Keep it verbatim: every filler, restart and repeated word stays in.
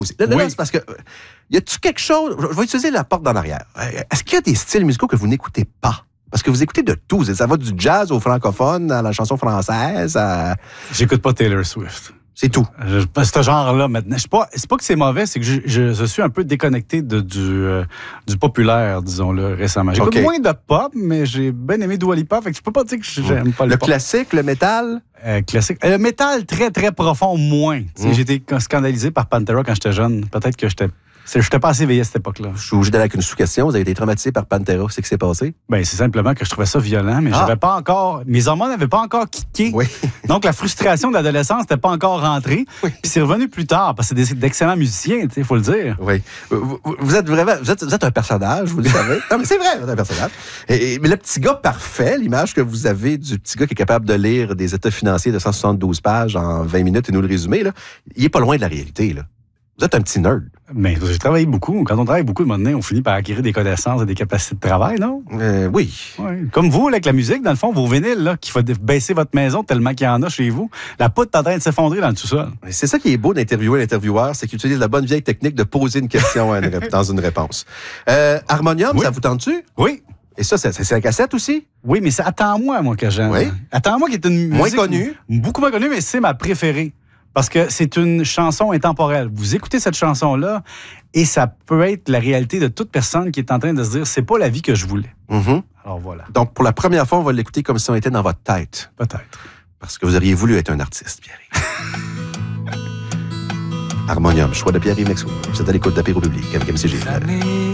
Là, là, Oui. là, c'est parce que. Y a-tu quelque chose. Je vais utiliser la porte d'en arrière. Est-ce qu'il y a des styles musicaux que vous n'écoutez pas? Parce que vous écoutez de tout. Ça va du jazz au francophone, à la chanson française. À... J'écoute pas Taylor Swift. C'est tout. Je, ce genre-là, maintenant. C'est pas, c'est pas que c'est mauvais, c'est que je, je, je suis un peu déconnecté de, du, euh, du populaire, disons-le, récemment. J'écoute Okay. moins de pop, mais j'ai bien aimé Dua Lipa, fait que je peux pas dire que j'aime pas le, le pop. classique, le métal? Euh, classique. Le métal, très, très profond, moins. Mm. J'ai été scandalisé par Pantera quand j'étais jeune. Peut-être que j'étais... Je n'étais pas assez éveillé à cette époque-là. Je suis obligé d'aller avec une sous-question. Vous avez été traumatisé par Pantera. C'est ce qui s'est passé? Ben, c'est simplement que je trouvais ça violent, mais ah. j'avais pas encore... Mes hormones n'avaient pas encore kické. Oui. Donc, la frustration de l'adolescence n'était pas encore rentrée. Oui. Puis c'est revenu plus tard, parce que c'est d'excellents musiciens, il faut le dire. Oui. Vous, vous êtes vraiment... Vous êtes, vous êtes un personnage, vous le savez. Non, mais c'est vrai, vous êtes un personnage. Et, et, mais le petit gars parfait, l'image que vous avez du petit gars qui est capable de lire des états financiers de cent soixante-douze pages en vingt minutes et nous le résumer, là, il est pas loin de la réalité, là. Vous êtes un petit nerd. Mais j'ai travaillé beaucoup. Quand on travaille beaucoup, à un moment donné, on finit par acquérir des connaissances et des capacités de travail, non? Euh, oui. oui. Comme vous, là, avec la musique, dans le fond, vos vinyles, là, qui va baisser votre maison tellement qu'il y en a chez vous, la poutre est en train de s'effondrer dans le sous-sol. C'est ça qui est beau d'interviewer l'intervieweur, c'est qu'il utilise la bonne vieille technique de poser une question une rép- dans une réponse. Euh, Harmonium, oui. Ça vous tente-tu? Oui. Et ça, c'est, c'est la cassette aussi? Oui, mais c'est Attends-moi, moi, que j'aime. Oui. Attends-moi, qui est une musique... Moins connue. Beaucoup moins connue, mais c'est ma préférée. Parce que c'est une chanson intemporelle. Vous écoutez cette chanson-là et ça peut être la réalité de toute personne qui est en train de se dire « c'est pas la vie que je voulais mm-hmm. ». Alors voilà. Donc, pour la première fois, on va l'écouter comme si on était dans votre tête. Peut-être. Parce que vous auriez voulu être un artiste, Pierre. Harmonium, choix de Pierre-Yves Mexou. Vous êtes à l'écoute d'Apéro Public avec M C G.